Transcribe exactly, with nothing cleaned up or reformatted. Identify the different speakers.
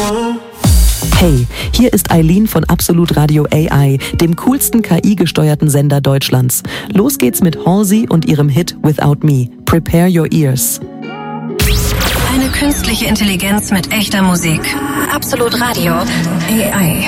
Speaker 1: Hey, hier ist Eileen von Absolut Radio A I, dem coolsten K I-gesteuerten Sender Deutschlands. Los geht's mit Halsey und ihrem Hit Without Me. Prepare your ears.
Speaker 2: Eine künstliche Intelligenz mit echter Musik. Absolut Radio A I.